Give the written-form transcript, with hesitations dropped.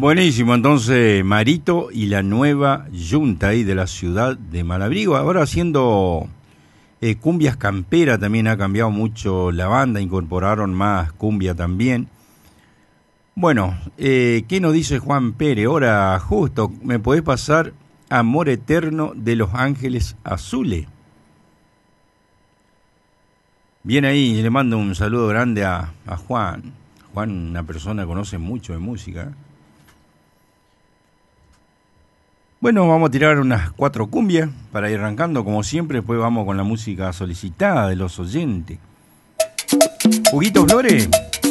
Buenísimo, entonces Marito y la nueva yunta ahí de la ciudad de Malabrigo, ahora haciendo cumbias campera, también ha cambiado mucho la banda, incorporaron más cumbia también. Bueno, ¿qué nos dice Juan Pérez? Ahora justo, ¿me podés pasar Amor Eterno de Los Ángeles Azules? Bien ahí, le mando un saludo grande a Juan. Juan, una persona que conoce mucho de música. Bueno, vamos a tirar unas 4 cumbias para ir arrancando, como siempre. Después vamos con la música solicitada de los oyentes. Huguito Flores.